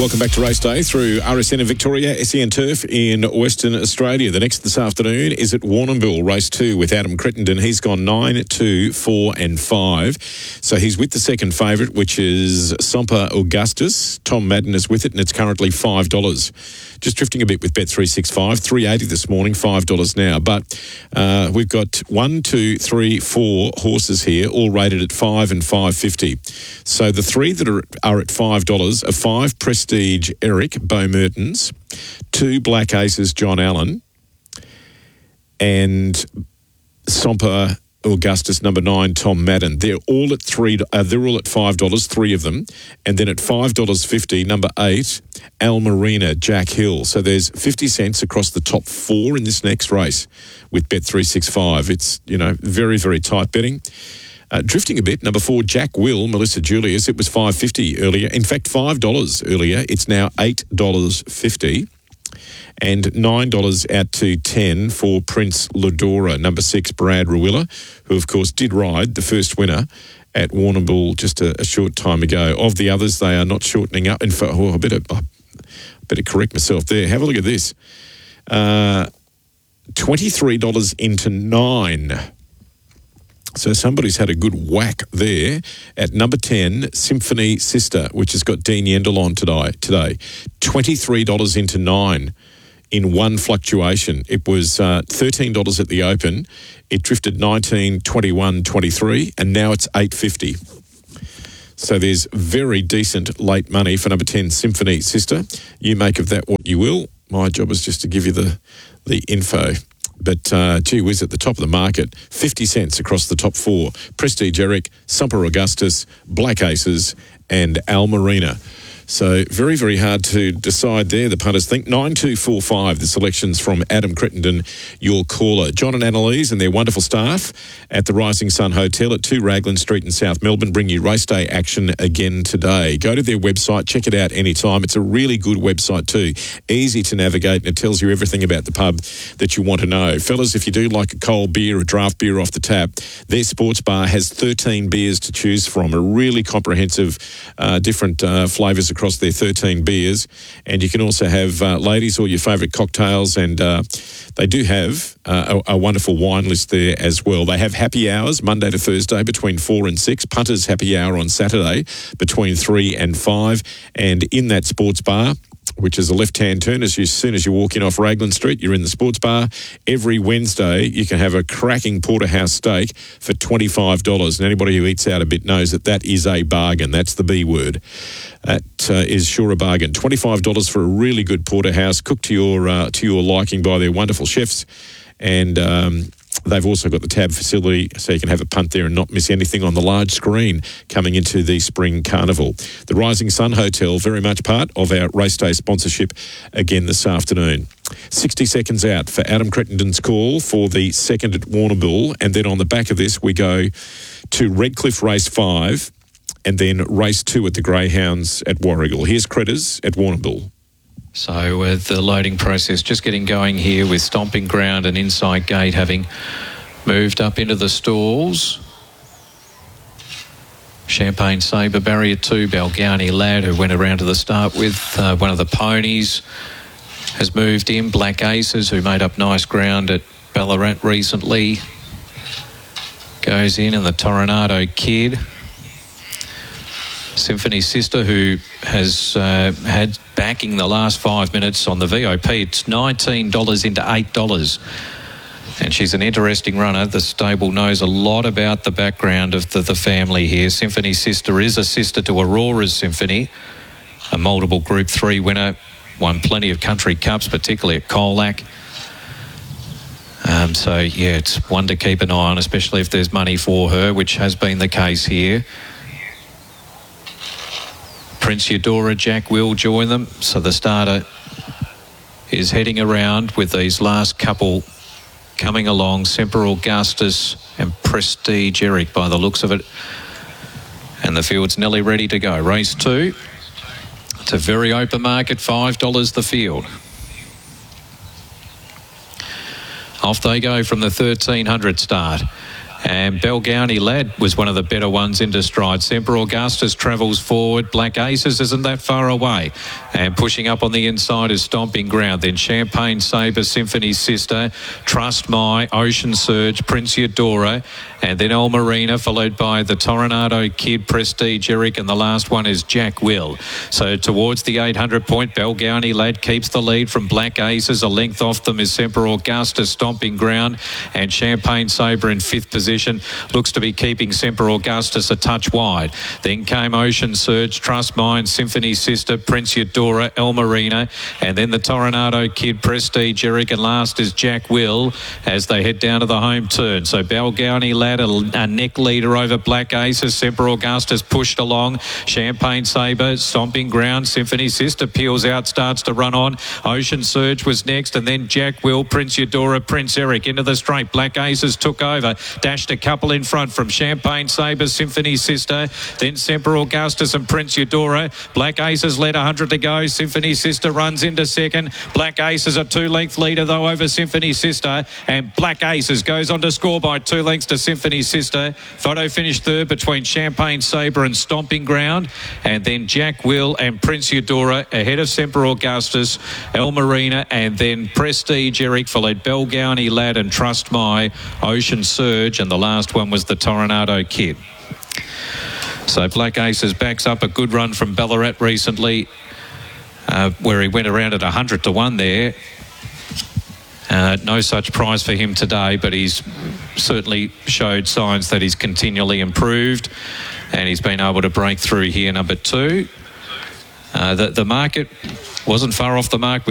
Welcome back to Race Day through RSN in Victoria, SEN Turf in Western Australia. The next this afternoon is at Warrnambool, race 2 with Adam Crittenden. He's gone 9, 2, 4 and 5. So he's with the second favourite, which is Sompa Augustus. Tom Madden is with it, and it's currently $5. Just drifting a bit with Bet365, $3.80 this morning, $5 now. But we've got 1, 2, 3, 4 horses here, all rated at $5 and $5.50. So the three that are at $5 are 5 Prestige Eric, Bo Mertens, 2 Black Aces, John Allen, and Sompa Augustus, number 9, Tom Madden. They're all at $5, 3 of them, and then at $5.50, number 8, Almarina, Jack Hill. So there's 50 cents across the top 4 in this next race with Bet365. It's, very, very tight betting. Drifting a bit, number 4, Jack Will, Melissa Julius. It was $5.50 earlier. In fact, $5 earlier. It's now $8.50. And $9 out to 10 for Prince Ludora, number 6, Brad Ruilla, who, of course, did ride the first winner at Warrnambool just a short time ago. Of the others, they are not shortening up. In fact, I better correct myself there. Have a look at this. $23 into 9. So somebody's had a good whack there at number 10, Symphony Sister, which has got Dean Yendall on today. $23 into 9 in one fluctuation. It was $13 at the open. It drifted 19, 21, 23, and now it's $8.50. So there's very decent late money for number 10, Symphony Sister. You make of that what you will. My job is just to give you the info. But, gee whiz, at the top of the market, 50 cents across the top 4. Prestige Eric, Sompa Augustus, Black Aces and Almarina. So very, very hard to decide there, the punters think. 9245, the selections from Adam Crittenden, your caller. John and Annalise and their wonderful staff at the Rising Sun Hotel at 2 Raglan Street in South Melbourne bring you race day action again today. Go to their website, check it out anytime. It's a really good website too. Easy to navigate, and it tells you everything about the pub that you want to know. Fellas, if you do like a cold beer, a draft beer off the tap, their sports bar has 13 beers to choose from, a really comprehensive, different flavours across their 13 beers, and you can also have ladies or your favourite cocktails, and they do have a wonderful wine list there as well. They have happy hours Monday to Thursday between 4 and 6, punters happy hour on Saturday between 3 and 5, and in that sports bar, which is a left-hand turn. As soon as you walk in off Raglan Street, you're in the sports bar. Every Wednesday, you can have a cracking porterhouse steak for $25. And anybody who eats out a bit knows that is a bargain. That's the B word. That is sure a bargain. $25 for a really good porterhouse, cooked to your liking by their wonderful chefs. And they've also got the tab facility so you can have a punt there and not miss anything on the large screen coming into the Spring Carnival. The Rising Sun Hotel, very much part of our race day sponsorship again this afternoon. 60 seconds out for Adam Crittenden's call for the second at Warrnambool, and then on the back of this we go to Redcliffe Race 5 and then Race 2 at the Greyhounds at Warragul. Here's Critters at Warrnambool. So with the loading process just getting going here with Stomping Ground and Inside Gate having moved up into the stalls. Champagne Sabre, Barrier 2, Balgownie Lad, who went around to the start with one of the ponies, has moved in. Black Aces, who made up nice ground at Ballarat recently, goes in, and the Toronado Kid. Symphony Sister, who has had backing the last 5 minutes on the VOP. It's $19 into $8. And she's an interesting runner. The stable knows a lot about the background of the family here. Symphony Sister is a sister to Aurora's Symphony, a multiple Group 3 winner, won plenty of country cups, particularly at Colac. So, yeah, it's one to keep an eye on, especially if there's money for her, which has been the case here. Prince Eudora, Jack will join them. So the starter is heading around with these last couple coming along. Semper Augustus and Prestige Eric by the looks of it. And the field's nearly ready to go. Race 2. It's a very open market, $5 the field. Off they go from the 1300 start. And Belgownie Lad was one of the better ones into stride. Semper Augustus travels forward. Black Aces isn't that far away. And pushing up on the inside is Stomping Ground. Then Champagne Sabre, Symphony Sister, Trust My, Ocean Surge, Prince Eudora, and then El Marina, followed by the Tornado Kid, Prestige Eric, and the last one is Jack Will. So towards the 800 point, Belgownie Lad keeps the lead from Black Aces. A length off them is Semper Augustus, Stomping Ground, and Champagne Sabre in 5th position. Looks to be keeping Semper Augustus a touch wide. Then came Ocean Surge, Trust Mine, Symphony Sister, Prince Eudora, El Marina, and then the Tornado Kid, Prestige Eric, and last is Jack Will as they head down to the home turn. So Belgownie Lad, a neck leader over Black Aces. Semper Augustus pushed along. Champagne Sabre, Stomping Ground, Symphony Sister peels out, starts to run on. Ocean Surge was next, and then Jack Will, Prince Eudora, Prince Eric into the straight. Black Aces took over, dashed a couple in front from Champagne Sabre, Symphony Sister, then Semper Augustus and Prince Eudora. Black Aces led 100 to go. Symphony Sister runs into second. Black Aces a 2-length leader though over Symphony Sister, and Black Aces goes on to score by 2 lengths to Symphony Sister. Photo finished third between Champagne Sabre and Stomping Ground, and then Jack Will and Prince Eudora ahead of Semper Augustus, El Marina, and then Prestige Eric, followed Belgownie Lad and Trust My, Ocean Surge, and the last one was the Tornado Kid. So Black Aces backs up a good run from Ballarat recently, where he went around at 100 to 1 there. No such prize for him today, but he's certainly showed signs that he's continually improved, and he's been able to break through here, number 2. The market wasn't far off the mark with